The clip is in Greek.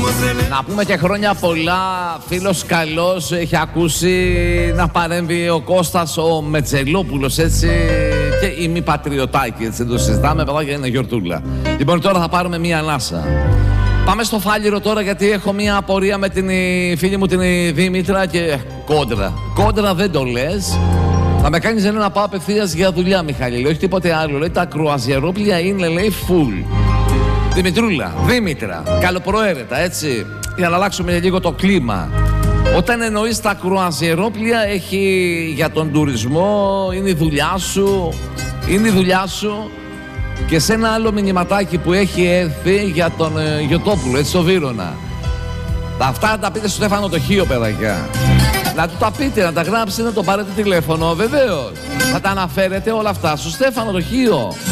Να πούμε και χρόνια πολλά. Φίλος καλός έχει ακούσει να παρέμβει ο Κώστας ο Μετζελόπουλος, έτσι, και η μη πατριωτάκη, έτσι, δεν το συζητάμε, παιδάκια, είναι γιορτούλα. Λοιπόν, τώρα θα πάρουμε μία ανάσα. Πάμε στο Φάληρο τώρα, γιατί έχω μία απορία με την φίλη μου την Δήμητρα και κόντρα. Κόντρα δεν το λες. Θα με κάνεις να πάω απευθείας για δουλειά, Μιχάλη. Όχι τίποτε άλλο. Λέει τα κρουαζιερόπλια είναι, λέει, full. Δημητρούλα, Δήμητρα, καλοπροαίρετα, έτσι, για να αλλάξουμε λίγο το κλίμα. Όταν εννοείς τα κρουαζιερόπλια, έχει για τον τουρισμό, είναι η δουλειά σου, είναι η δουλειά σου. Και σε ένα άλλο μηνυματάκι που έχει έρθει για τον Γιωτόπουλο, έτσι, στο Βύρωνα. Αυτά να τα πείτε στο Στέφανο το Χίο, παιδάκια. Να του τα πείτε, να τα γράψετε, να τον πάρετε τηλέφωνο, βεβαίως. Θα τα αναφέρετε όλα αυτά στο Στέφανο το Χίο.